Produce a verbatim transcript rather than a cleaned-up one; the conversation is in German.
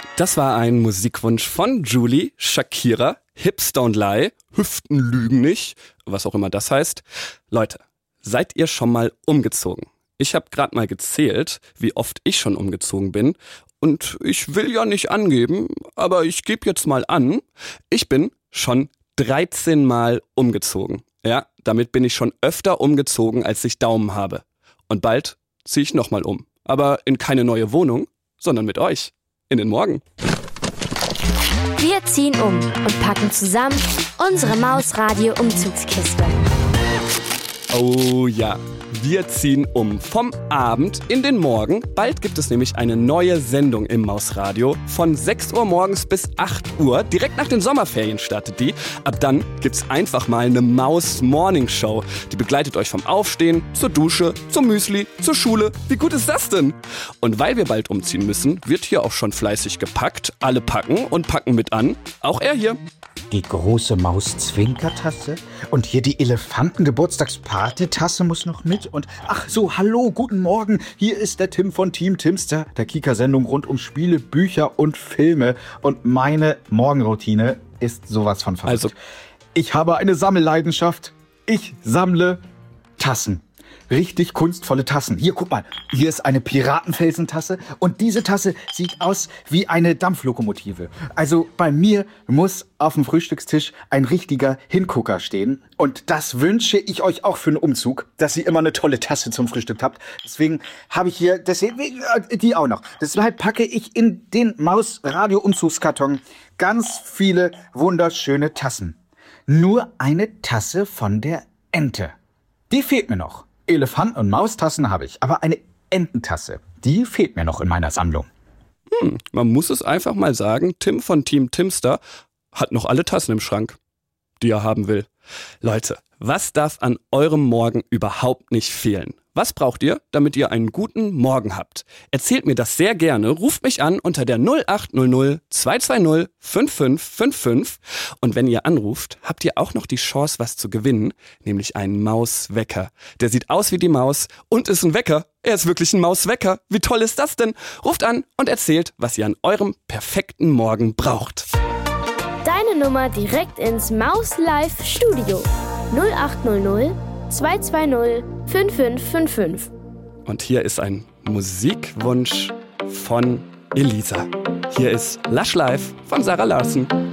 Das war ein Musikwunsch von Julie, Shakira, Hips Don't Lie, Hüften lügen nicht, was auch immer das heißt. Leute, seid ihr schon mal umgezogen? Ich habe gerade mal gezählt, wie oft ich schon umgezogen bin. Und ich will ja nicht angeben, aber ich gebe jetzt mal an, ich bin schon dreizehn Mal umgezogen. Ja, damit bin ich schon öfter umgezogen, als ich Daumen habe. Und bald ziehe ich nochmal um. Aber in keine neue Wohnung, sondern mit euch. In den Morgen. Wir ziehen um und packen zusammen unsere Mausradio-Umzugskiste. Oh ja, wir ziehen um vom Abend in den Morgen. Bald gibt es nämlich eine neue Sendung im Mausradio. Von sechs Uhr morgens bis acht Uhr. Direkt nach den Sommerferien startet die. Ab dann gibt's einfach mal eine Maus-Morning-Show. Die begleitet euch vom Aufstehen, zur Dusche, zum Müsli, zur Schule. Wie gut ist das denn? Und weil wir bald umziehen müssen, wird hier auch schon fleißig gepackt. Alle packen und packen mit an. Auch er hier. Die große Maus-Zwinker-Tasse und hier die Elefanten-Geburtstagspate-Tasse muss noch mit. Und ach so, hallo, guten Morgen. Hier ist der Tim von Team Timster, der Kika-Sendung rund um Spiele, Bücher und Filme. Und meine Morgenroutine ist sowas von verrückt. Also, ich habe eine Sammelleidenschaft. Ich sammle Tassen. Richtig kunstvolle Tassen. Hier, guck mal. Hier ist eine Piratenfelsentasse. Und diese Tasse sieht aus wie eine Dampflokomotive. Also bei mir muss auf dem Frühstückstisch ein richtiger Hingucker stehen. Und das wünsche ich euch auch für einen Umzug, dass ihr immer eine tolle Tasse zum Frühstück habt. Deswegen habe ich hier, deswegen, die auch noch. Deshalb packe ich in den Maus-Radio-Umzugskarton ganz viele wunderschöne Tassen. Nur eine Tasse von der Ente. Die fehlt mir noch. Elefanten- und Maustassen habe ich, aber eine Ententasse, die fehlt mir noch in meiner Sammlung. Hm, man muss es einfach mal sagen, Tim von Team Timster hat noch alle Tassen im Schrank, die er haben will. Leute, was darf an eurem Morgen überhaupt nicht fehlen? Was braucht ihr, damit ihr einen guten Morgen habt? Erzählt mir das sehr gerne, ruft mich an unter der null acht null null zwei zwei null fünf fünf fünf fünf. Und wenn ihr anruft, habt ihr auch noch die Chance, was zu gewinnen, nämlich einen Mauswecker. Der sieht aus wie die Maus und ist ein Wecker. Er ist wirklich ein Mauswecker. Wie toll ist das denn? Ruft an und erzählt, was ihr an eurem perfekten Morgen braucht. Deine Nummer direkt ins Maus-Live-Studio. null acht null null zwei zwei null fünf fünf fünf fünf. Und hier ist ein Musikwunsch von Elisa. Hier ist Lush Life von Sarah Larsen.